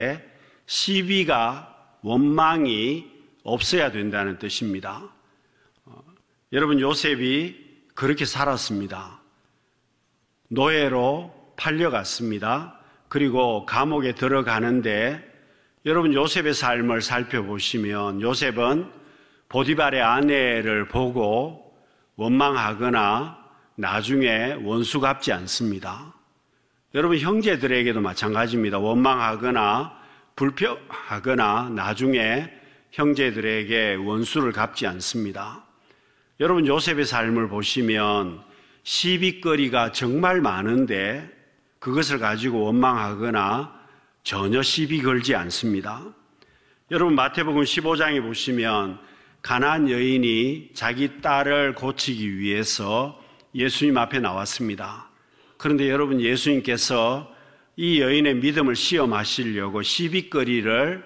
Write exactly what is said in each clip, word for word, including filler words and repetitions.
시비가, 원망이 없어야 된다는 뜻입니다. 어, 여러분, 요셉이 그렇게 살았습니다. 노예로 팔려갔습니다. 그리고 감옥에 들어가는데 여러분, 요셉의 삶을 살펴보시면 요셉은 보디발의 아내를 보고 원망하거나 나중에 원수 갚지 않습니다. 여러분, 형제들에게도 마찬가지입니다. 원망하거나 불평하거나 나중에 형제들에게 원수를 갚지 않습니다. 여러분, 요셉의 삶을 보시면 시비거리가 정말 많은데 그것을 가지고 원망하거나 전혀 시비 걸지 않습니다. 여러분, 마태복음 십오 장에 보시면 가나안 여인이 자기 딸을 고치기 위해서 예수님 앞에 나왔습니다. 그런데 여러분, 예수님께서 이 여인의 믿음을 시험하시려고 시비거리를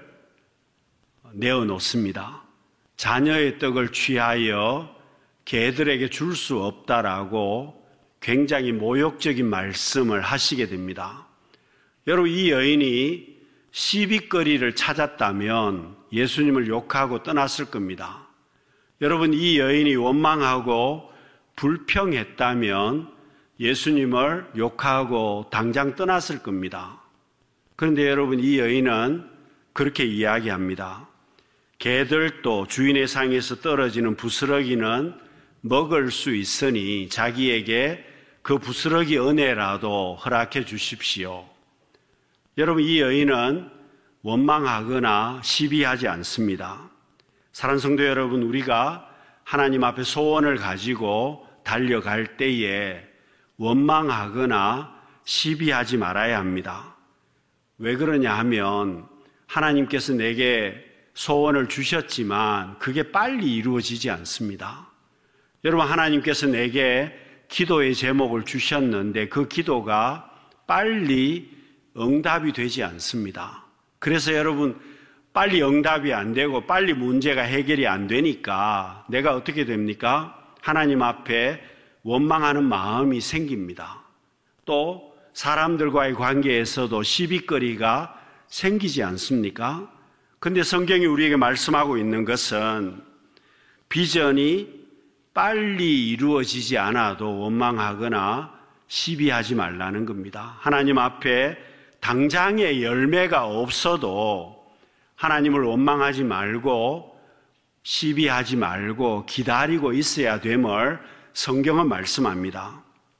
내어놓습니다. 자녀의 떡을 취하여 개들에게 줄 수 없다라고 굉장히 모욕적인 말씀을 하시게 됩니다. 여러분, 이 여인이 시비거리를 찾았다면 예수님을 욕하고 떠났을 겁니다. 여러분, 이 여인이 원망하고 불평했다면 예수님을 욕하고 당장 떠났을 겁니다. 그런데 여러분, 이 여인은 그렇게 이야기합니다. 개들도 주인의 상에서 떨어지는 부스러기는 먹을 수 있으니 자기에게 그 부스러기 은혜라도 허락해 주십시오. 여러분, 이 여인은 원망하거나 시비하지 않습니다. 사랑하는 성도 여러분, 우리가 하나님 앞에 소원을 가지고 달려갈 때에 원망하거나 시비하지 말아야 합니다. 왜 그러냐 하면 하나님께서 내게 소원을 주셨지만 그게 빨리 이루어지지 않습니다. 여러분, 하나님께서 내게 기도의 제목을 주셨는데 그 기도가 빨리 응답이 되지 않습니다. 그래서 여러분, 빨리 응답이 안 되고 빨리 문제가 해결이 안 되니까 내가 어떻게 됩니까? 하나님 앞에 원망하는 마음이 생깁니다. 또 사람들과의 관계에서도 시비거리가 생기지 않습니까? 그런데 성경이 우리에게 말씀하고 있는 것은 비전이 빨리 이루어지지 않아도 원망하거나 시비하지 말라는 겁니다. 하나님 앞에 당장의 열매가 없어도 하나님을 원망하지 말고 시비하지 말고 기다리고 있어야 됨을 성경은 말씀합니다.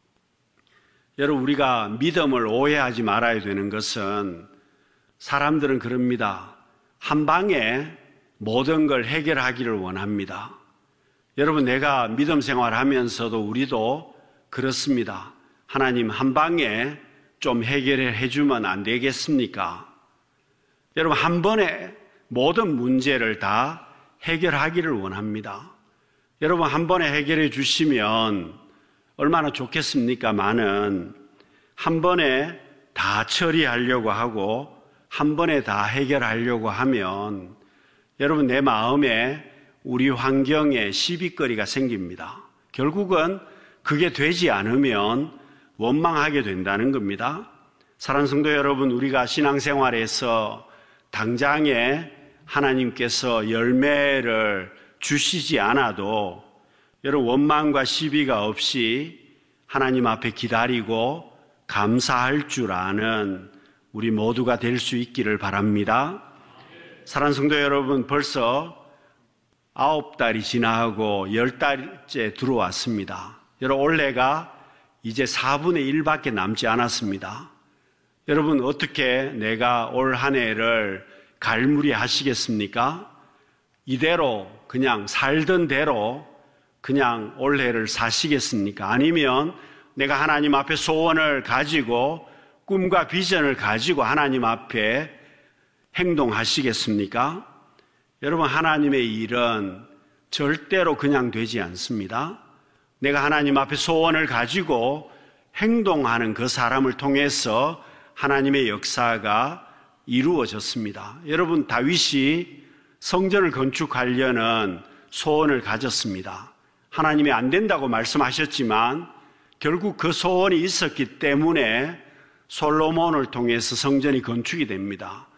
여러분, 우리가 믿음을 오해하지 말아야 되는 것은 사람들은 그럽니다. 한 방에 모든 걸 해결하기를 원합니다. 여러분, 내가 믿음 생활하면서도 우리도 그렇습니다. 하나님, 한 방에 좀 해결해 주면 안 되겠습니까? 여러분, 한 번에 모든 문제를 다 해결하기를 원합니다. 여러분, 한 번에 해결해 주시면 얼마나 좋겠습니까마는 한 번에 다 처리하려고 하고 한 번에 다 해결하려고 하면 여러분, 내 마음에 우리 환경에 시비거리가 생깁니다. 결국은 그게 되지 않으면 원망하게 된다는 겁니다. 사랑하는 성도 여러분, 우리가 신앙생활에서 당장에 하나님께서 열매를 주시지 않아도 여러분, 원망과 시비가 없이 하나님 앞에 기다리고 감사할 줄 아는 우리 모두가 될 수 있기를 바랍니다. 사랑하는 성도 여러분, 벌써 아홉 달이 지나고 열 달째 들어왔습니다. 여러분, 올해가 이제 사분의 일밖에 남지 않았습니다. 여러분, 어떻게 내가 올 한 해를 갈무리 하시겠습니까? 이대로 그냥 살던 대로 그냥 올해를 사시겠습니까? 아니면 내가 하나님 앞에 소원을 가지고 꿈과 비전을 가지고 하나님 앞에 행동하시겠습니까? 여러분, 하나님의 일은 절대로 그냥 되지 않습니다. 내가 하나님 앞에 소원을 가지고 행동하는 그 사람을 통해서 하나님의 역사가 이루어졌습니다. 여러분, 다윗이 성전을 건축하려는 소원을 가졌습니다. 하나님이 안 된다고 말씀하셨지만 결국 그 소원이 있었기 때문에 솔로몬을 통해서 성전이 건축이 됩니다.